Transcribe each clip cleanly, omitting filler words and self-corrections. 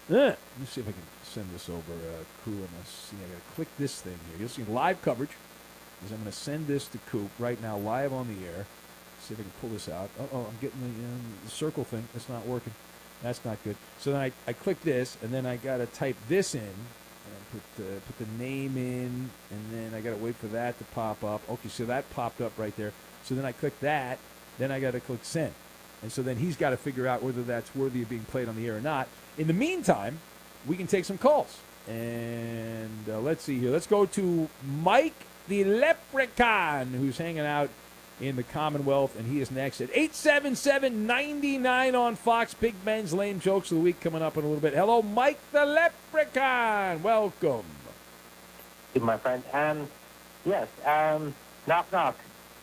Let me see if I can send this over, Crew. I'm going to see. I got to click this thing here. You'll see live coverage. Because I'm going to send this to Coop right now, live on the air. See if I can pull this out. Oh, I'm getting the circle thing. It's not working. That's not good. So then I click this, and then I got to type this in, and put the name in, and then I got to wait for that to pop up. Okay, so that popped up right there. So then I click that. Then I got to click send. And so then he's got to figure out whether that's worthy of being played on the air or not. In the meantime, we can take some calls. And let's see here. Let's go to Mike the Leprechaun, who's hanging out in the Commonwealth, and he is next at 877-99 on Fox. Big Ben's Lame Jokes of the Week coming up in a little bit. Hello, Mike the Leprechaun. Welcome. My friend. Yes. Knock, knock.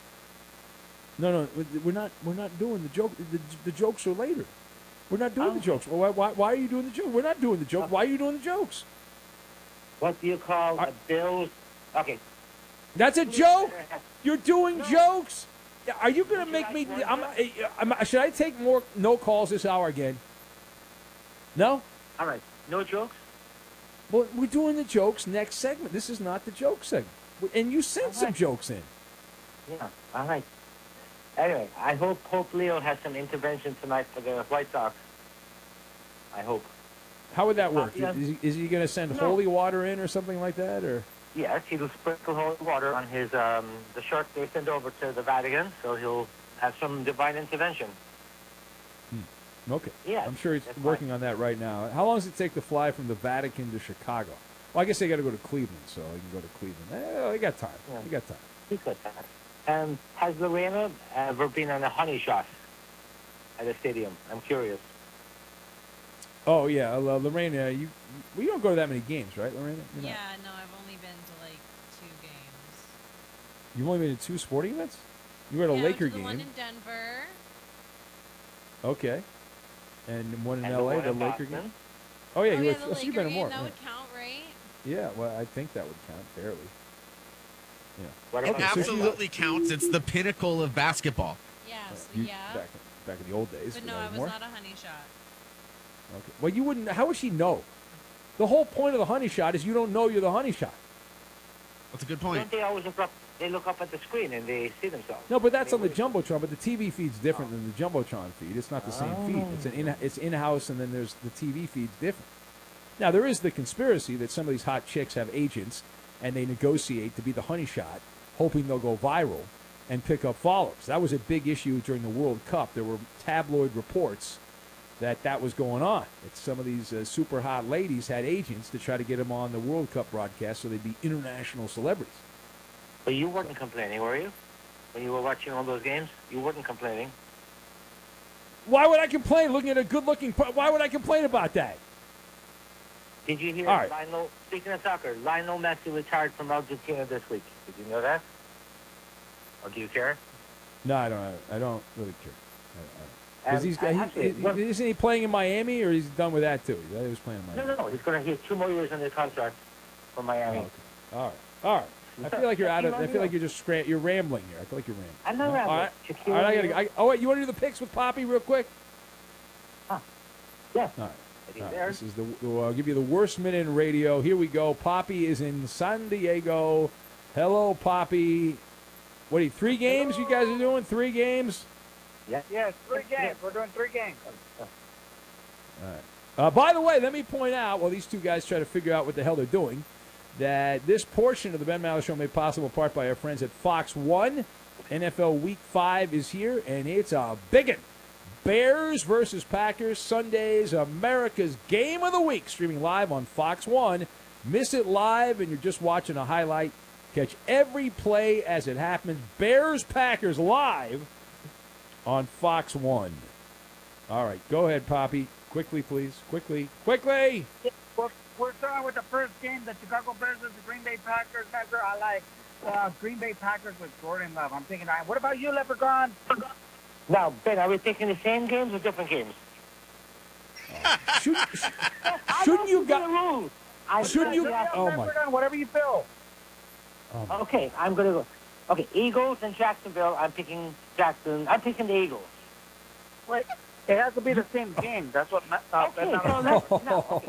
No, we're not doing the joke. The jokes are later. We're not doing the jokes. Why are you doing the joke? We're not doing the joke. Why are you doing the jokes? What do you call a bill? Okay. That's a joke? You're doing jokes? Are you going to make me... should I take no calls this hour again? No? All right. No jokes? Well, we're doing the jokes next segment. This is not the joke segment. And you sent some jokes in. Yeah. All right. Anyway, I hope Pope Leo has some intervention tonight for the White Sox. I hope. How would that work? Yeah. Is he going to send holy water in or something like that? Or yes, he'll sprinkle holy water on his the shark they send over to the Vatican, so he'll have some divine intervention. Okay. Yeah. I'm sure he's working on that right now. How long does it take to fly from the Vatican to Chicago? Well, I guess they got to go to Cleveland, so he can go to Cleveland. They got time. Yeah. They got time. He's got time. Has Lorena ever been on a honey shot at a stadium? I'm curious. Oh, yeah. Lorena, you don't go to that many games, right, Lorena? No, I've only been to like 2 games. You've only been to 2 sporting events? You were at a Laker the game. one in Denver. Okay. And one in And L.A., one the in Laker Boston. game? Oh, yeah. the So Laker you've been to game, more. that Yeah. would count, right? Yeah, well, I think that would count fairly. Yeah. It absolutely counts. It's the pinnacle of basketball. Yes, Back in the old days. But no, I was not a honey shot. Okay. Well, you wouldn't. How would she know? The whole point of the honey shot is you don't know you're the honey shot. That's a good point. Don't they always look up? They look up at the screen and they see themselves. No, but that's on the jumbotron. But the TV feed's different than the jumbotron feed. It's not the same feed. It's in-house, and then there's the TV feed's different. Now there is the conspiracy that some of these hot chicks have agents, and they negotiate to be the honey shot, hoping they'll go viral and pick up followers. That was a big issue during the World Cup. There were tabloid reports that was going on. That some of these super hot ladies had agents to try to get them on the World Cup broadcast so they'd be international celebrities. But you weren't complaining, were you? When you were watching all those games, you weren't complaining. Why would I complain? Looking at a good-looking... Why would I complain about that? Did you hear All right. Lionel, speaking of soccer, Lionel Messi retired from Argentina this week. Did you know that? Or do you care? No, I don't really care. Isn't he playing in Miami, or he's done with that too? He was playing in Miami. No. He's going to get 2 more years on his contract for Miami. Oh, okay. All right. I feel like you're out of. I feel like you're just you're rambling here. I feel like you're rambling. I'm not rambling. All right. Wait. You want to do the picks with Poppy real quick? Yeah. All right. This is I'll give you the worst minute in radio. Here we go. Poppy is in San Diego. Hello, Poppy. What are you? 3 games? You guys are doing 3 games? Yes, 3 games. We're doing 3 games. All right. By the way, let me point out, while these 2 guys try to figure out what the hell they're doing, that this portion of the Ben Maller Show made possible in part by our friends at Fox 1. NFL Week 5 is here, and it's a biggin'. Bears versus Packers, Sundays, America's Game of the Week, streaming live on Fox 1. Miss it live, and you're just watching a highlight. Catch every play as it happens. Bears-Packers live on Fox 1. All right, go ahead, Poppy. Quickly, please. Quickly. We're starting with the first game, the Chicago Bears versus the Green Bay Packers. Measure, I like Green Bay Packers with Jordan Love. I'm thinking, what about you, Leprechaun? Now, Ben, are we taking the same games or different games? Shouldn't you go? Shouldn't you? Oh my! Whatever you feel. Okay, I'm gonna go. Okay, Eagles and Jacksonville. I'm picking Jackson. I'm picking the Eagles. Wait, it has to be the same game. That's what. Okay,